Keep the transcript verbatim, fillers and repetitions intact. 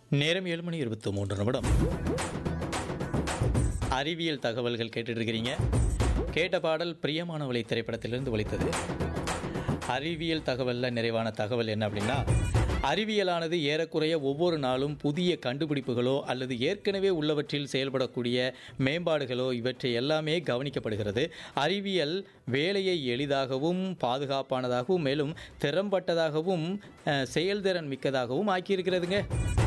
நேரம் ஏழு மணி இருபத்தி மூன்று நிமிடம். அறிவியல் தகவல்கள் கேட்டுட்டு இருக்கிறீங்க. கேட்ட பாடல் பிரியமானவளை திரைப்படத்திலிருந்து ஒலித்தது. அறிவியல் தகவலில் நிறைவான தகவல் என்ன அப்படின்னா, அறிவியலானது ஏறக்குறைய ஒவ்வொரு நாளும் புதிய கண்டுபிடிப்புகளோ அல்லது ஏற்கனவே உள்ளவற்றில் செயல்படக்கூடிய மேம்பாடுகளோ இவற்றை எல்லாமே கவனிக்கப்படுகிறது. அறிவியல் வேலையை எளிதாகவும் பாதுகாப்பானதாகவும் மேலும் திறம்பட்டதாகவும் அஹ், செயல்திறன் மிக்கதாகவும் ஆக்கியிருக்கிறதுங்க.